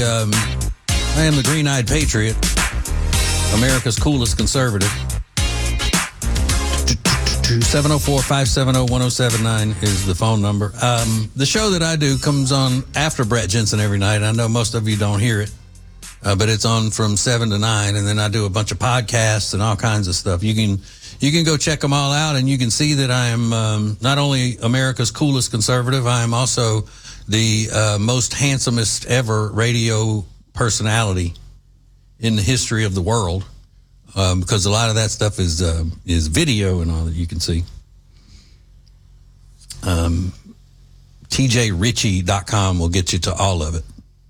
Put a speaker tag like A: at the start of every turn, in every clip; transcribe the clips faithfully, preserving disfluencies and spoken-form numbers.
A: Um, I am the Green-Eyed Patriot, America's coolest conservative. seven oh four, five seven oh, one oh seven nine is the phone number. Um, the show that I do comes on after Brett Jensen every night. I know most of you don't hear it, uh, but it's on from seven to nine, and then I do a bunch of podcasts and all kinds of stuff. You can you can go check them all out, and you can see that I am um, not only America's coolest conservative, I am also the uh, most handsomest ever radio personality in the history of the world, um, because a lot of that stuff is uh, is video and all that you can see. Um, T J Ritchie dot com will get you to all of it.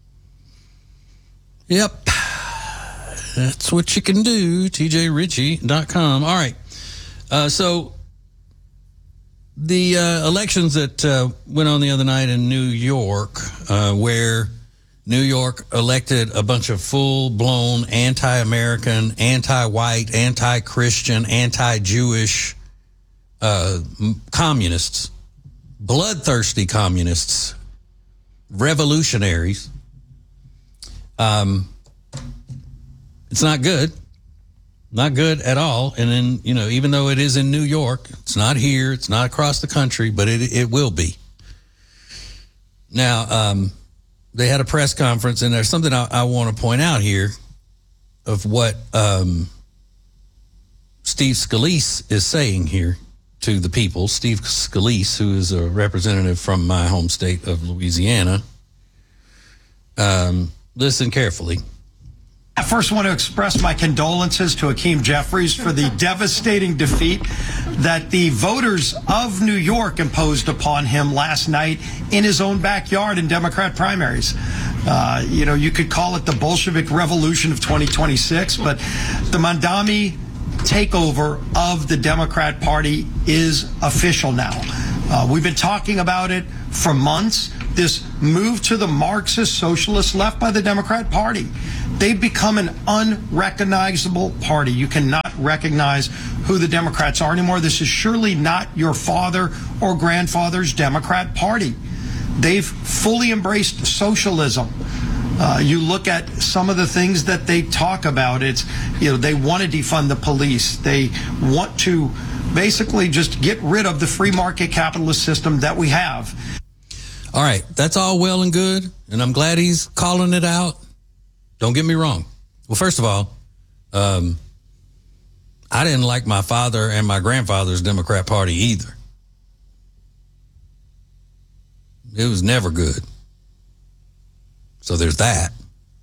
A: Yep. That's what you can do, T J Ritchie dot com. All right. Uh, so the uh, elections that uh, went on the other night in New York, uh, where New York elected a bunch of full-blown anti-American, anti-white, anti-Christian, anti-Jewish uh, communists, bloodthirsty communists, revolutionaries. Um, it's not good. Not good at all. And then, you know, even though it is in New York, it's not here, it's not across the country, but it it will be. Now, um, they had a press conference, and there's something I, I want to point out here of what um, Steve Scalise is saying here to the people. Steve Scalise, who is a representative from my home state of Louisiana. Um, listen carefully.
B: I first want to express my condolences to Hakeem Jeffries for the devastating defeat that the voters of New York imposed upon him last night in his own backyard in Democrat primaries. Uh, you know, you could call it the Bolshevik Revolution of twenty twenty-six, but the Mamdani takeover of the Democrat Party is official now. Uh, we've been talking about it for months. This move to the Marxist socialist left by the Democrat Party. They've become an unrecognizable party. You cannot recognize who the Democrats are anymore. This is surely not your father or grandfather's Democrat Party. They've fully embraced socialism. Uh, you look at some of the things that they talk about. It's, you know, they want to defund the police. They want to basically just get rid of the free market capitalist system that we have.
A: All right, that's all well and good, and I'm glad he's calling it out. Don't get me wrong. Well, first of all, um, I didn't like my father and my grandfather's Democrat Party either. It was never good. So there's that.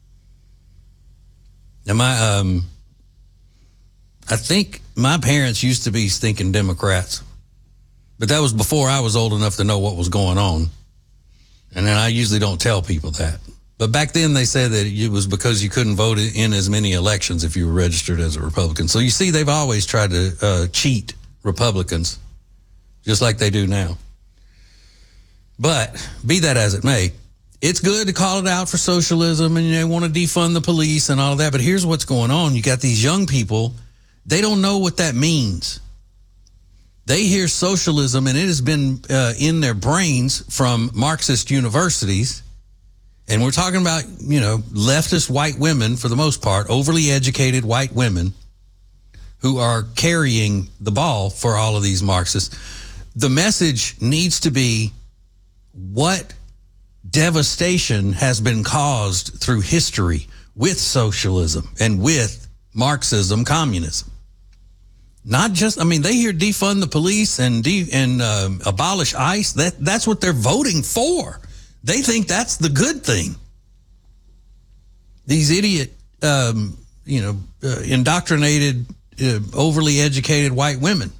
A: And my, um, I think my parents used to be stinking Democrats, but that was before I was old enough to know what was going on. And then I usually don't tell people that. But back then they said that it was because you couldn't vote in as many elections if you were registered as a Republican. So you see, they've always tried to uh, cheat Republicans, just like they do now. But be that as it may, it's good to call it out for socialism, and they want to defund the police and all of that. But here's what's going on. You got these young people, they don't know what that means. They hear socialism, and it has been uh, in their brains from Marxist universities. And we're talking about, you know, leftist white women, for the most part, overly educated white women who are carrying the ball for all of these Marxists. The message needs to be what devastation has been caused through history with socialism and with Marxism, communism. Not just, I mean, they hear defund the police and de, and uh, abolish ICE. That that's what they're voting for. They think that's the good thing. These idiot, um, you know, uh, indoctrinated, uh, overly educated white women.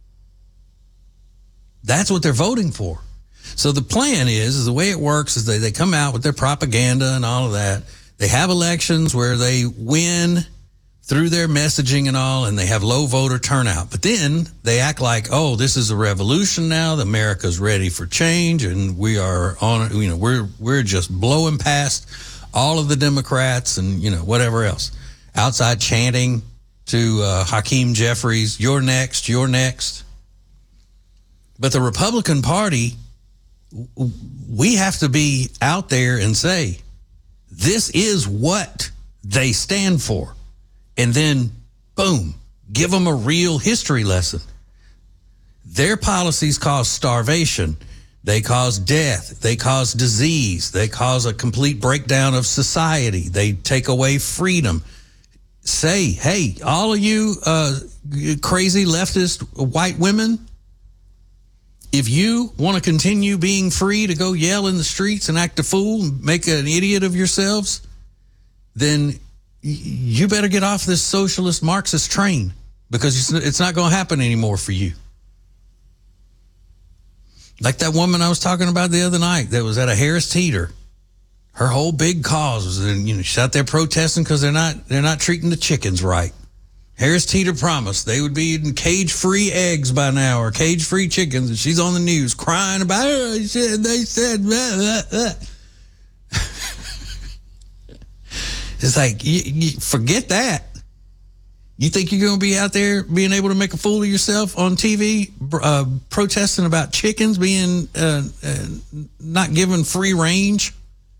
A: That's what they're voting for. So the plan is, is the way it works is they, they come out with their propaganda and all of that. They have elections where they win through their messaging and all, and they have low voter turnout. But then they act like, oh, this is a revolution now. America's ready for change, and we are on, you know, we're we're just blowing past all of the Democrats and, you know, whatever else. Outside chanting to uh, Hakeem Jeffries, you're next, you're next. But the Republican Party, we have to be out there and say, This is what they stand for. And then, boom, give them a real history lesson. Their policies cause starvation. They cause death. They cause disease. They cause a complete breakdown of society. They take away freedom. Say, hey, all of you uh, crazy leftist white women, if you want to continue being free to go yell in the streets and act a fool and make an idiot of yourselves, then you better get off this socialist Marxist train, because it's not going to happen anymore for you. Like that woman I was talking about the other night that was at a Harris Teeter. Her whole big cause was, you know, she's out there protesting because they're not they're not treating the chickens right. Harris Teeter promised they would be eating cage-free eggs by now, or cage-free chickens, and she's on the news crying about it. They said, they said blah, blah, blah. It's like, you, you forget that. You think you're going to be out there being able to make a fool of yourself on T V, uh, protesting about chickens being uh, uh, not given free range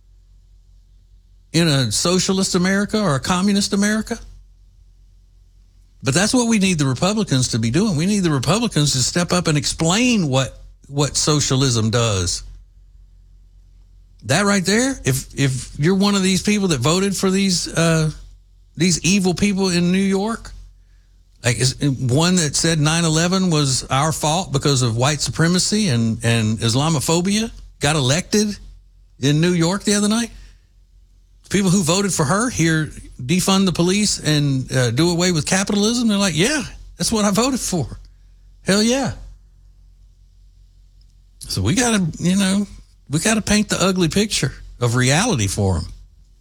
A: in a socialist America or a communist America? But that's what we need the Republicans to be doing. We need the Republicans to step up and explain what what socialism does. That right there, if if you're one of these people that voted for these uh, these evil people in New York, like one that said nine eleven was our fault because of white supremacy and, and Islamophobia, got elected in New York the other night. People who voted for her here, defund the police and uh, do away with capitalism, they're like, yeah, that's what I voted for. Hell yeah. So we got to, you know, we got to paint the ugly picture of reality for them.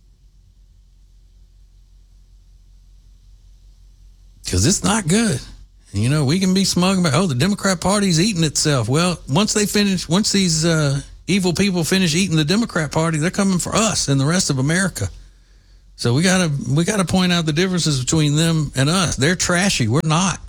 A: Because it's not good. And, you know, we can be smug about, oh, the Democrat Party's eating itself. Well, once they finish, once these uh, evil people finish eating the Democrat Party, they're coming for us and the rest of America. So we gotta we gotta point out the differences between them and us. They're trashy. We're not.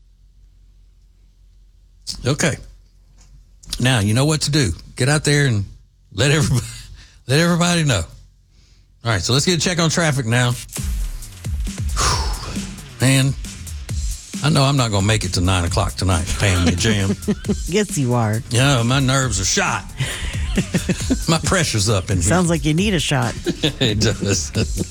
A: Okay. Now you know what to do. Get out there and let everybody let everybody know. All right, so let's get a check on traffic now. Whew. Man, I know I'm not gonna make it to nine o'clock tonight, Pam the Jam.
C: Yes, you are.
A: Yeah, my nerves are shot. My pressure's up in here.
C: Sounds like you need a shot.
A: It does.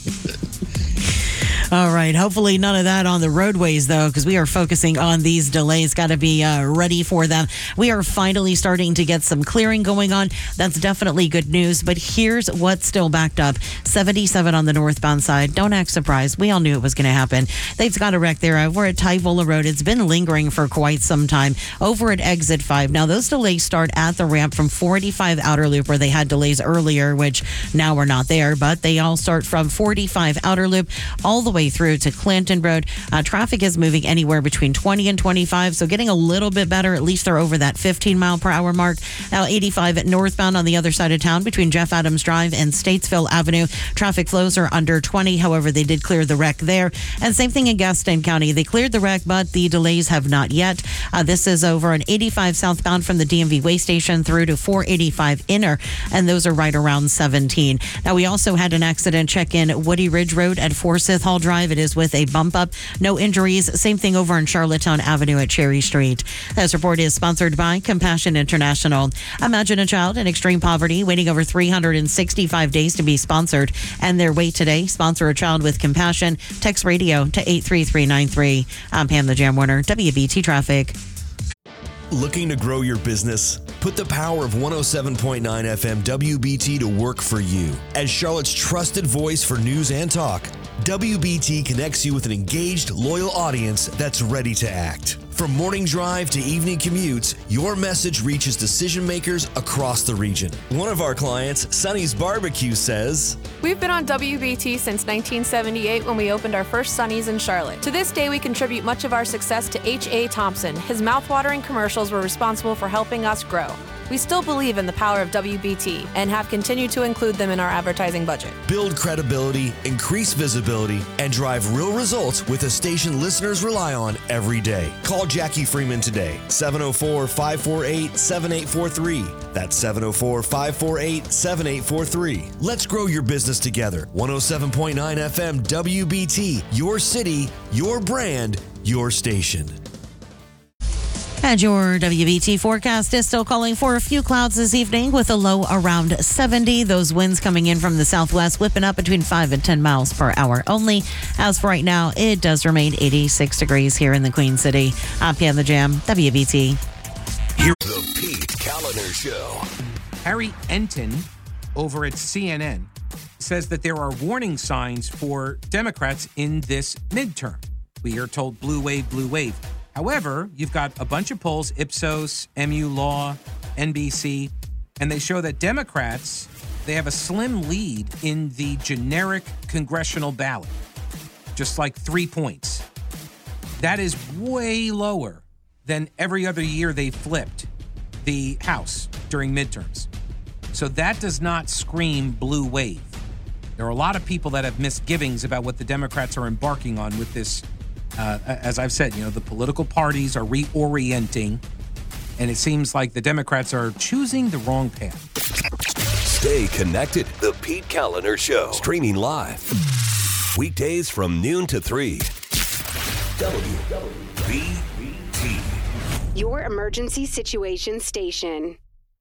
C: All right. Hopefully none of that on the roadways, though, because we are focusing on these delays. Got to be uh, ready for them. We are finally starting to get some clearing going on. That's definitely good news. But here's what's still backed up. seventy-seven on the northbound side. Don't act surprised. We all knew it was going to happen. They've got a wreck there over at Tyvola Road. It's been lingering for quite some time over at Exit five. Now, those delays start at the ramp from four eighty-five Outer Loop, where they had delays earlier, which now we're not there. But they all start from forty-five Outer Loop all the way through to Clanton Road. Uh, traffic is moving anywhere between twenty and twenty-five, so getting a little bit better. At least they're over that fifteen mile per hour mark. Now eighty-five at northbound on the other side of town between Jeff Adams Drive and Statesville Avenue. Traffic flows are under twenty. However, they did clear the wreck there. And same thing in Gaston County. They cleared the wreck, but the delays have not yet. Uh, this is over on eighty-five southbound from the D M V way station through to four eighty-five inner, and those are right around seventeen. Now, we also had an accident check in Woody Ridge Road at Forsyth Hall Drive. It is with a bump up. No injuries. Same thing over on Charlottetown Avenue at Cherry Street. This report is sponsored by Compassion International. Imagine a child in extreme poverty waiting over three hundred sixty-five days to be sponsored, and their wait today. Sponsor a child with compassion. Text radio to eight three three nine three. I'm Pam the Jam Warner, W B T Traffic.
D: Looking to grow your business? Put the power of one oh seven point nine F M W B T to work for you. As Charlotte's trusted voice for news and talk, W B T connects you with an engaged, loyal audience that's ready to act. From morning drive to evening commutes, your message reaches decision makers across the region. One of our clients, Sonny's Barbecue, says,
E: "We've been on W B T since nineteen seventy-eight when we opened our first Sonny's in Charlotte. To this day, we contribute much of our success to H A. Thompson. His mouthwatering commercials were responsible for helping us grow. We still believe in the power of W B T and have continued to include them in our advertising budget.
D: Build credibility, increase visibility, and drive real results with a station listeners rely on every day. Call Jackie Freeman today, seven oh four, five four eight, seven eight four three. That's seven oh four, five four eight, seven eight four three. Let's grow your business together. one oh seven point nine F M W B T, your city, your brand, your station.
C: And your W B T forecast is still calling for a few clouds this evening with a low around seventy. Those winds coming in from the southwest, whipping up between five and ten miles per hour only. As for right now, it does remain eighty-six degrees here in the Queen City. I'm Pam the Jam, W B T.
F: Here's the Pete Kaliner Show.
G: Harry Enton over at C N N says that there are warning signs for Democrats in this midterm. We are told blue wave, blue wave. However, you've got a bunch of polls, Ipsos, M U Law, N B C, and they show that Democrats, they have a slim lead in the generic congressional ballot, just like three points. That is way lower than every other year they flipped the House during midterms. So that does not scream blue wave. There are a lot of people that have misgivings about what the Democrats are embarking on with this. Uh, as I've said, you know, the political parties are reorienting, and it seems like the Democrats are choosing the wrong path.
F: Stay connected. The Pete Kaliner Show. Streaming live. Weekdays from noon to three. W B T.
H: Your emergency situation station.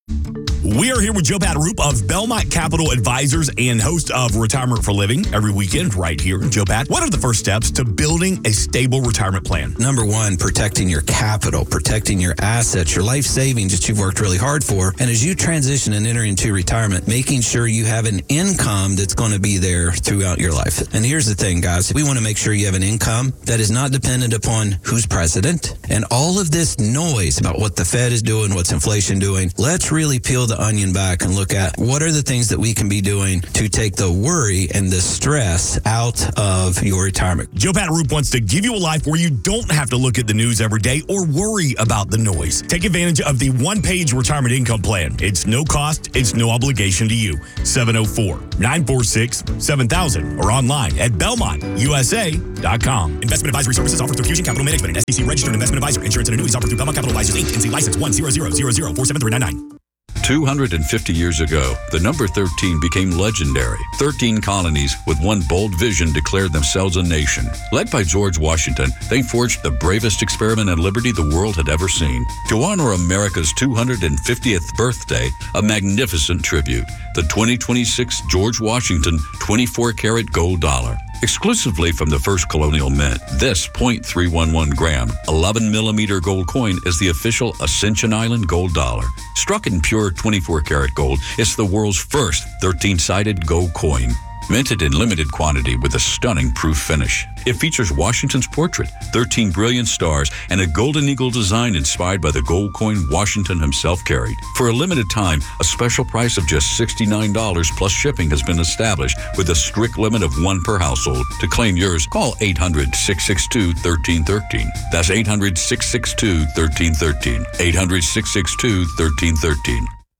I: We are here with Joe Pat-Roop of Belmont Capital Advisors and host of Retirement for Living every weekend right here. Joe Pat, what are the first steps to building a stable retirement plan?
J: Number one, protecting your capital, protecting your assets, your life savings that you've worked really hard for. And as you transition and enter into retirement, making sure you have an income that's going to be there throughout your life. And here's the thing, guys. We want to make sure you have an income that is not dependent upon who's president and all of this noise about what the Fed is doing, what's inflation doing. Let's really peel the onion back and look at what are the things that we can be doing to take the worry and the stress out of your retirement.
I: Joe Pat-Roop wants to give you a life where you don't have to look at the news every day or worry about the noise. Take advantage of the one-page retirement income plan. It's no cost, it's no obligation to you. seven oh four, nine four six, seven thousand or online at belmont u s a dot com. Investment advisory services offered through Fusion Capital Management, an S E C registered investment advisor. Insurance and annuities offered through Belmont Capital Advisors, Incorporated. N C license one zero zero zero zero four seven three nine nine.
K: two hundred fifty years ago, the number thirteen became legendary. thirteen colonies with one bold vision declared themselves a nation. Led by George Washington, they forged the bravest experiment in liberty the world had ever seen. To honor America's two hundred fiftieth birthday, a magnificent tribute, the twenty twenty-six George Washington twenty-four karat gold dollar. Exclusively from the first colonial mint, this zero point three one one gram, eleven millimeter gold coin is the official Ascension Island gold dollar. Struck in pure twenty-four karat gold, it's the world's first thirteen-sided gold coin. Minted in limited quantity with a stunning proof finish. It features Washington's portrait, thirteen brilliant stars, and a golden eagle design inspired by the gold coin Washington himself carried. For a limited time, a special price of just sixty-nine dollars plus shipping has been established with a strict limit of one per household. To claim yours, call eight hundred, six six two, one three one three. That's eight hundred, six six two, one three one three. eight hundred, six six two, one three one three.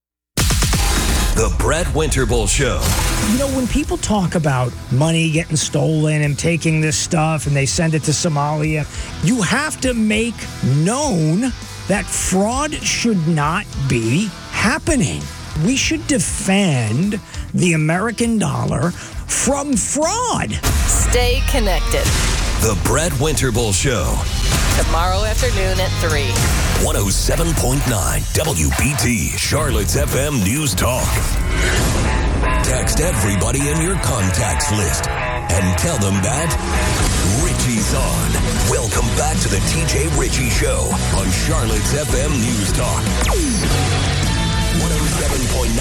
F: The Brett Winterble Show.
L: You know, when people talk about money getting stolen and taking this stuff and they send it to Somalia, you have to make known that fraud should not be happening. We should defend the American dollar from fraud.
M: Stay connected.
F: The Brett Winterble Show.
M: Tomorrow afternoon at three.
F: one oh seven point nine W B T, Charlotte's F M News Talk. Text everybody in your contacts list and tell them that Richie's on. Welcome back to the T J Richie Show on Charlotte's F M News Talk. one oh seven point nine